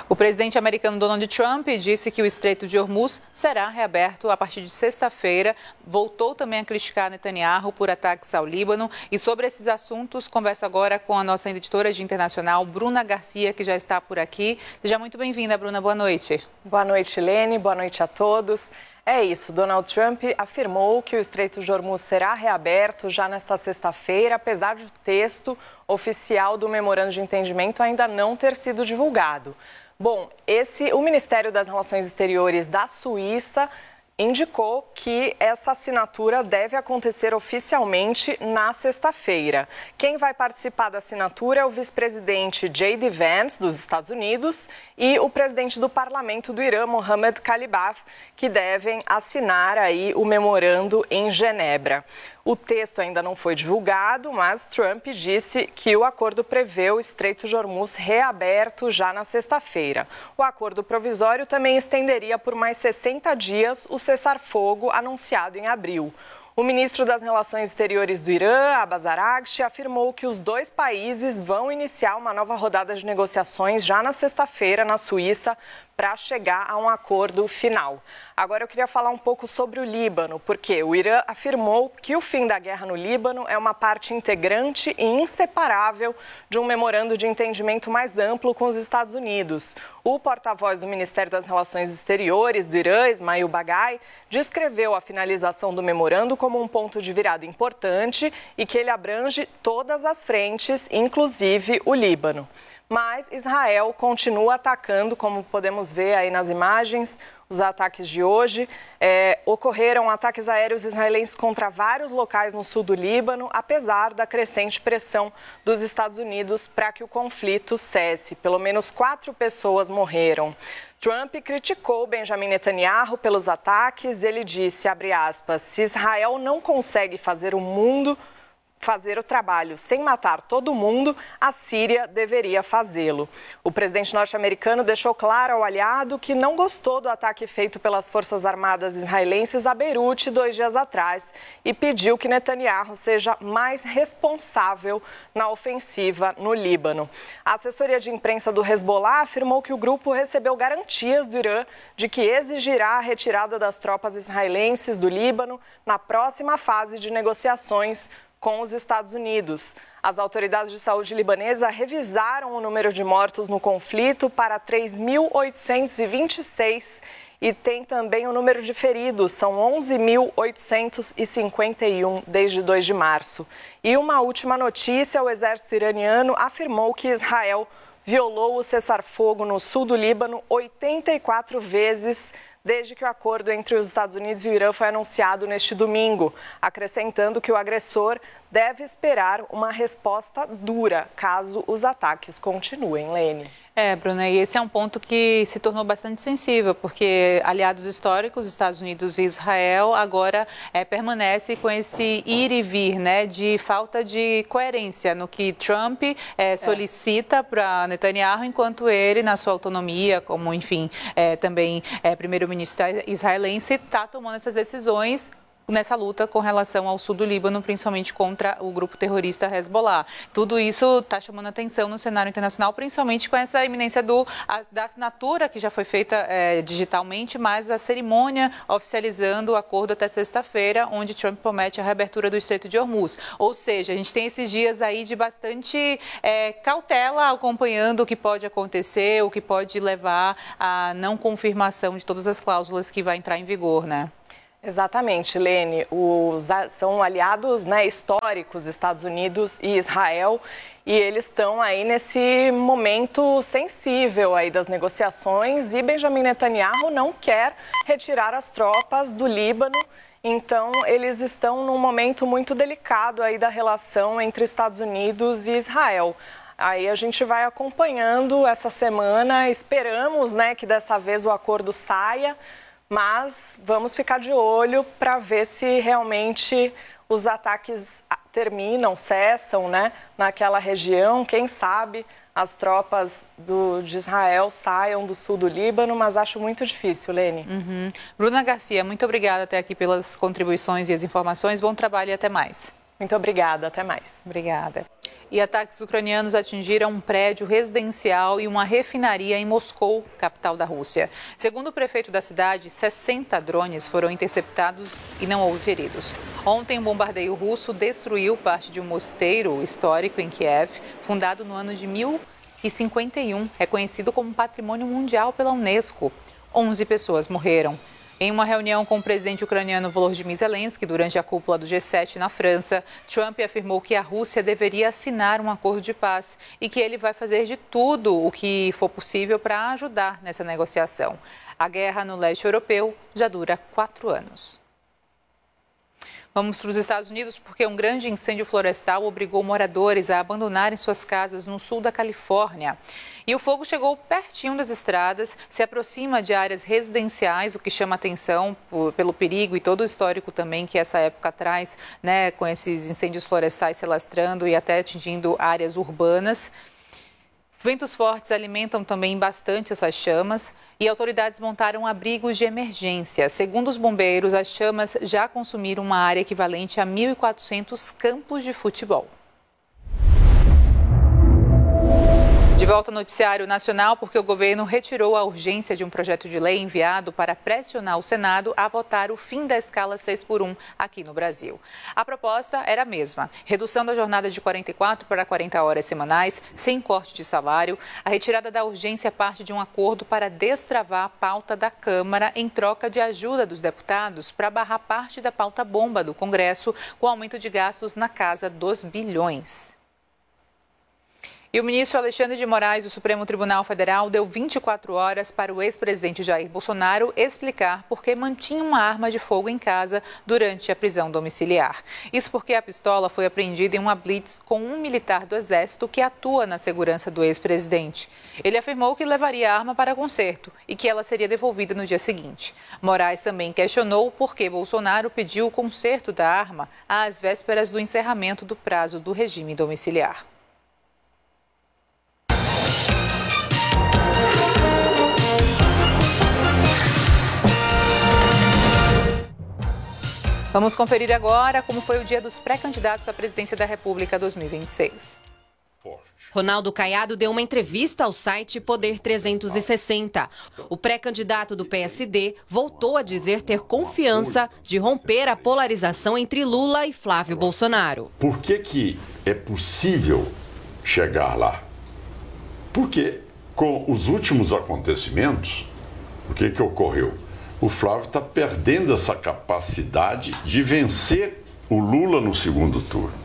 O presidente americano Donald Trump disse que o Estreito de Hormuz será reaberto a partir de sexta-feira. Voltou também a criticar Netanyahu por ataques ao Líbano. E sobre esses assuntos, converso agora com a nossa editora de internacional, Bruna Garcia, que já está por aqui. Seja muito bem-vinda, Bruna. Boa noite. Boa noite, Lene. Boa noite a todos. É isso, Donald Trump afirmou que o Estreito de Hormuz será reaberto já nesta sexta-feira, apesar de o texto oficial do memorando de entendimento ainda não ter sido divulgado. Bom, o Ministério das Relações Exteriores da Suíça indicou que essa assinatura deve acontecer oficialmente na sexta-feira. Quem vai participar da assinatura é o vice-presidente J.D. Vance, dos Estados Unidos, e o presidente do parlamento do Irã, Mohammad Khalibaf, que devem assinar aí o memorando em Genebra. O texto ainda não foi divulgado, mas Trump disse que o acordo prevê o Estreito de Hormuz reaberto já na sexta-feira. O acordo provisório também estenderia por mais 60 dias o cessar-fogo anunciado em abril. O ministro das Relações Exteriores do Irã, Abbas Araghchi, afirmou que os dois países vão iniciar uma nova rodada de negociações já na sexta-feira, na Suíça, para chegar a um acordo final. Agora eu queria falar um pouco sobre o Líbano, porque o Irã afirmou que o fim da guerra no Líbano é uma parte integrante e inseparável de um memorando de entendimento mais amplo com os Estados Unidos. O porta-voz do Ministério das Relações Exteriores do Irã, Ismail Baghai, descreveu a finalização do memorando como um ponto de virada importante e que ele abrange todas as frentes, inclusive o Líbano. Mas Israel continua atacando, como podemos ver aí nas imagens, os ataques de hoje. Ocorreram ataques aéreos israelenses contra vários locais no sul do Líbano, apesar da crescente pressão dos Estados Unidos para que o conflito cesse. Pelo menos 4 pessoas morreram. Trump criticou Benjamin Netanyahu pelos ataques. Ele disse, abre aspas, se Israel não consegue fazer o trabalho sem matar todo mundo, a Síria deveria fazê-lo. O presidente norte-americano deixou claro ao aliado que não gostou do ataque feito pelas Forças Armadas israelenses a Beirute 2 dias atrás e pediu que Netanyahu seja mais responsável na ofensiva no Líbano. A assessoria de imprensa do Hezbollah afirmou que o grupo recebeu garantias do Irã de que exigirá a retirada das tropas israelenses do Líbano na próxima fase de negociações com os Estados Unidos. As autoridades de saúde libanesa revisaram o número de mortos no conflito para 3.826 e tem também o número de feridos, são 11.851 desde 2 de março. E uma última notícia, o exército iraniano afirmou que Israel violou o cessar-fogo no sul do Líbano 84 vezes desde que o acordo entre os Estados Unidos e o Irã foi anunciado neste domingo, acrescentando que o agressor deve esperar uma resposta dura caso os ataques continuem, Lene. Bruna, e esse é um ponto que se tornou bastante sensível, porque aliados históricos, Estados Unidos e Israel, agora permanece com esse ir e vir, né, de falta de coerência no que Trump solicita para Netanyahu, enquanto ele, na sua autonomia, como, enfim, também primeiro-ministro israelense, está tomando essas decisões nessa luta com relação ao sul do Líbano, principalmente contra o grupo terrorista Hezbollah. Tudo isso está chamando atenção no cenário internacional, principalmente com essa iminência da assinatura que já foi feita digitalmente, mas a cerimônia oficializando o acordo até sexta-feira, onde Trump promete a reabertura do Estreito de Hormuz. Ou seja, a gente tem esses dias aí de bastante cautela, acompanhando o que pode acontecer, o que pode levar à não confirmação de todas as cláusulas que vai entrar em vigor, né? Exatamente, Lene. São aliados, né, históricos, Estados Unidos e Israel, e eles estão aí nesse momento sensível aí das negociações, e Benjamin Netanyahu não quer retirar as tropas do Líbano. Então, eles estão num momento muito delicado aí da relação entre Estados Unidos e Israel. Aí a gente vai acompanhando essa semana, esperamos, né, que dessa vez o acordo saia, mas vamos ficar de olho para ver se realmente os ataques terminam, cessam, né, naquela região. Quem sabe as tropas de Israel saiam do sul do Líbano, mas acho muito difícil, Lene. Bruna Garcia, muito obrigada até aqui pelas contribuições e as informações. Bom trabalho e até mais. Muito obrigada, até mais. Obrigada. E ataques ucranianos atingiram um prédio residencial e uma refinaria em Moscou, capital da Rússia. Segundo o prefeito da cidade, 60 drones foram interceptados e não houve feridos. Ontem, um bombardeio russo destruiu parte de um mosteiro histórico em Kiev, fundado no ano de 1051, reconhecido como Patrimônio Mundial pela Unesco. 11 pessoas morreram. Em uma reunião com o presidente ucraniano Volodymyr Zelensky durante a cúpula do G7 na França, Trump afirmou que a Rússia deveria assinar um acordo de paz e que ele vai fazer de tudo o que for possível para ajudar nessa negociação. A guerra no leste europeu já dura 4 anos. Vamos para os Estados Unidos porque um grande incêndio florestal obrigou moradores a abandonarem suas casas no sul da Califórnia. E o fogo chegou pertinho das estradas, se aproxima de áreas residenciais, o que chama atenção pelo perigo e todo o histórico também que essa época traz, né, com esses incêndios florestais se alastrando e até atingindo áreas urbanas. Ventos fortes alimentam também bastante essas chamas e autoridades montaram abrigos de emergência. Segundo os bombeiros, as chamas já consumiram uma área equivalente a 1.400 campos de futebol. De volta ao noticiário nacional, porque o governo retirou a urgência de um projeto de lei enviado para pressionar o Senado a votar o fim da escala 6x1 aqui no Brasil. A proposta era a mesma, redução da jornada de 44 para 40 horas semanais, sem corte de salário. A retirada da urgência parte de um acordo para destravar a pauta da Câmara em troca de ajuda dos deputados para barrar parte da pauta bomba do Congresso, com aumento de gastos na casa dos bilhões. E o ministro Alexandre de Moraes, do Supremo Tribunal Federal, deu 24 horas para o ex-presidente Jair Bolsonaro explicar por que mantinha uma arma de fogo em casa durante a prisão domiciliar. Isso porque a pistola foi apreendida em uma blitz com um militar do Exército que atua na segurança do ex-presidente. Ele afirmou que levaria a arma para conserto e que ela seria devolvida no dia seguinte. Moraes também questionou por que Bolsonaro pediu o conserto da arma às vésperas do encerramento do prazo do regime domiciliar. Vamos conferir agora como foi o dia dos pré-candidatos à presidência da República 2026. Ronaldo Caiado deu uma entrevista ao site Poder 360. O pré-candidato do PSD voltou a dizer ter confiança de romper a polarização entre Lula e Flávio Bolsonaro. Por que é possível chegar lá? Porque com os últimos acontecimentos, o que ocorreu? O Flávio está perdendo essa capacidade de vencer o Lula no segundo turno.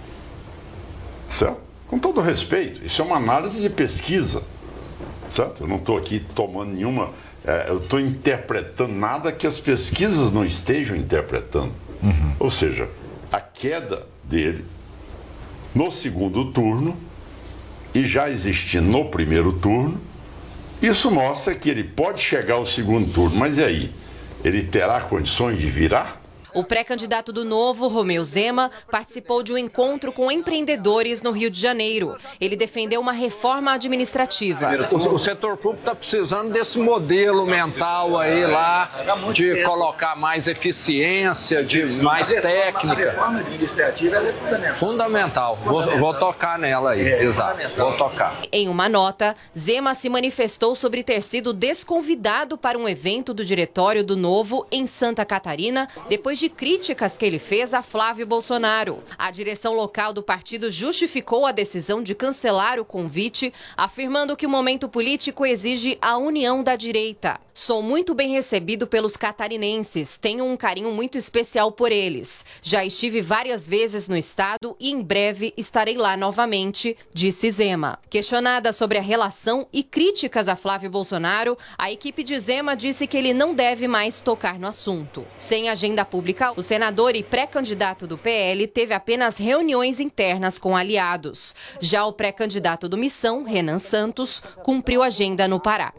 Certo? Com todo respeito, isso é uma análise de pesquisa. Certo? Eu não estou aqui tomando nenhuma... eu estou interpretando nada que as pesquisas não estejam interpretando. Ou seja, a queda dele no segundo turno e já existindo no primeiro turno, isso mostra que ele pode chegar ao segundo turno, mas e aí? Ele terá condições de virar? O pré-candidato do Novo, Romeu Zema, participou de um encontro com empreendedores no Rio de Janeiro. Ele defendeu uma reforma administrativa. O setor público está precisando desse modelo mental aí lá, de colocar mais eficiência, de mais técnica. A reforma administrativa é fundamental. Fundamental. Vou tocar nela aí, exato. Vou tocar. Em uma nota, Zema se manifestou sobre ter sido desconvidado para um evento do diretório do Novo em Santa Catarina, depois de críticas que ele fez a Flávio Bolsonaro. A direção local do partido justificou a decisão de cancelar o convite, afirmando que o momento político exige a união da direita. Sou muito bem recebido pelos catarinenses, tenho um carinho muito especial por eles. Já estive várias vezes no estado e em breve estarei lá novamente, disse Zema. Questionada sobre a relação e críticas a Flávio Bolsonaro, a equipe de Zema disse que ele não deve mais tocar no assunto. Sem agenda pública, o senador e pré-candidato do PL teve apenas reuniões internas com aliados. Já o pré-candidato do Missão, Renan Santos, cumpriu agenda no Pará.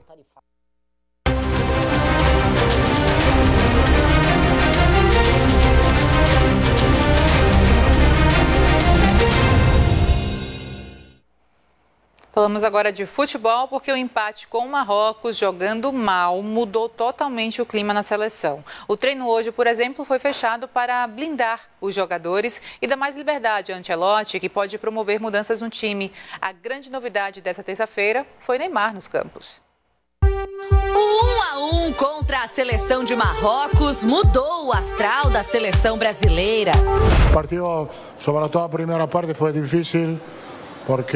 Falamos agora de futebol porque o empate com o Marrocos jogando mal mudou totalmente o clima na seleção. O treino hoje, por exemplo, foi fechado para blindar os jogadores e dar mais liberdade a Ancelotti, que pode promover mudanças no time. A grande novidade dessa terça-feira foi Neymar nos campos. O 1-1 contra a seleção de Marrocos mudou o astral da seleção brasileira. O partido, sobretudo a primeira parte, foi difícil porque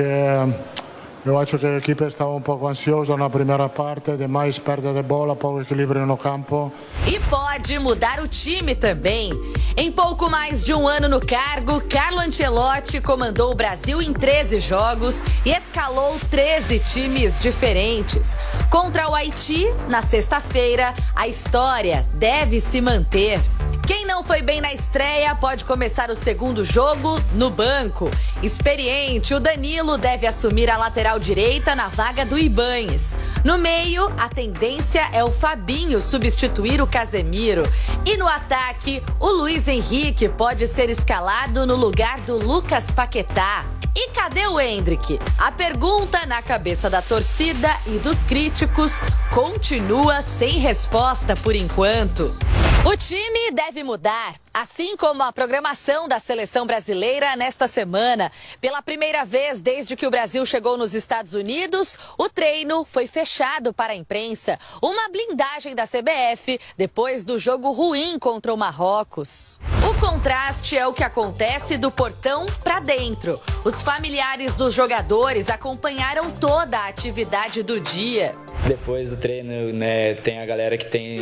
eu acho que a equipe estava um pouco ansiosa na primeira parte, demais perda de bola, pouco equilíbrio no campo. E pode mudar o time também. Em pouco mais de um ano no cargo, Carlo Ancelotti comandou o Brasil em 13 jogos e escalou 13 times diferentes. Contra o Haiti, na sexta-feira, a história deve se manter. Quem não foi bem na estreia pode começar o segundo jogo no banco. Experiente, o Danilo deve assumir a lateral direita na vaga do Ibañez. No meio, a tendência é o Fabinho substituir o Casemiro. E no ataque, o Luiz Henrique pode ser escalado no lugar do Lucas Paquetá. E cadê o Endrick? A pergunta na cabeça da torcida e dos críticos continua sem resposta por enquanto. O time deve mudar, assim como a programação da seleção brasileira nesta semana. Pela primeira vez desde que o Brasil chegou nos Estados Unidos, o treino foi fechado para a imprensa. Uma blindagem da CBF depois do jogo ruim contra o Marrocos. O contraste é o que acontece do portão para dentro. Os familiares dos jogadores acompanharam toda a atividade do dia. Depois do treino, né, tem a galera que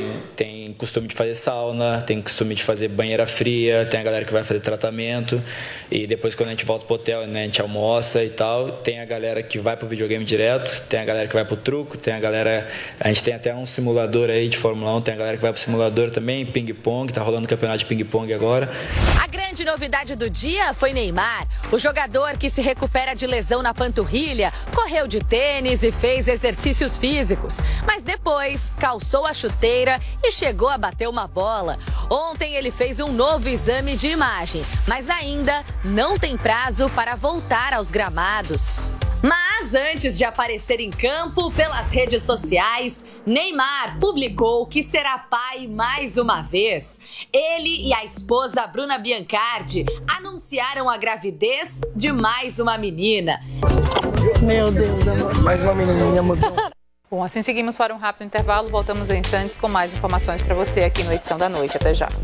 tem costume de fazer sauna, tem costume de fazer banheira fria, tem a galera que vai fazer tratamento e depois quando a gente volta pro hotel, né, a gente almoça e tal, tem a galera que vai pro videogame direto, tem a galera que vai pro truco, tem a galera, a gente tem até um simulador aí de Fórmula 1, tem a galera que vai pro simulador também, ping-pong, tá rolando campeonato de ping-pong agora. A grande novidade do dia foi Neymar. O jogador que se recupera de lesão na panturrilha, correu de tênis e fez exercícios físicos, mas depois calçou a chuteira e chegou a bater uma bola. Ontem ele fez um novo exame de imagem, mas ainda não tem prazo para voltar aos gramados. Mas antes de aparecer em campo pelas redes sociais, Neymar publicou que será pai mais uma vez. Ele e a esposa Bruna Biancardi anunciaram a gravidez de mais uma menina. Meu Deus, amor. Mais uma menininha mudou. Bom, assim seguimos para um rápido intervalo. Voltamos em instantes com mais informações para você aqui no Edição da Noite. Até já.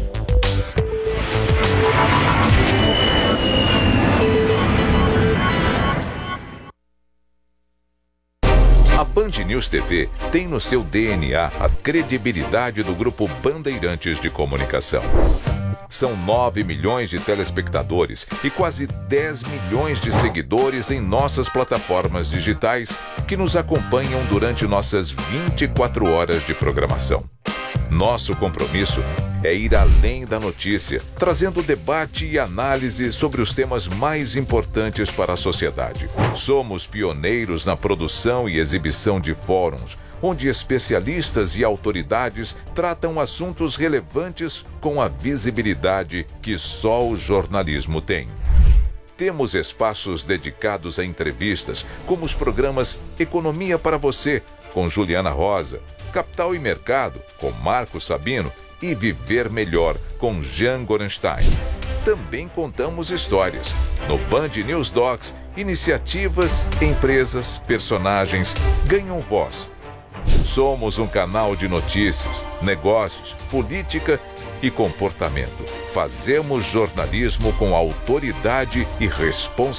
A Band News TV tem no seu DNA a credibilidade do Grupo Bandeirantes de Comunicação. São 9 milhões de telespectadores e quase 10 milhões de seguidores em nossas plataformas digitais que nos acompanham durante nossas 24 horas de programação. Nosso compromisso é ir além da notícia, trazendo debate e análise sobre os temas mais importantes para a sociedade. Somos pioneiros na produção e exibição de fóruns, onde especialistas e autoridades tratam assuntos relevantes com a visibilidade que só o jornalismo tem. Temos espaços dedicados a entrevistas, como os programas Economia para Você, com Juliana Rosa, Capital e Mercado, com Marco Sabino, e Viver Melhor, com Jean Gorenstein. Também contamos histórias. No Band News Docs, iniciativas, empresas, personagens ganham voz. Somos um canal de notícias, negócios, política e comportamento. Fazemos jornalismo com autoridade e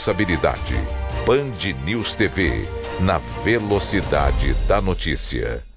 responsabilidade. Band News TV, na velocidade da notícia.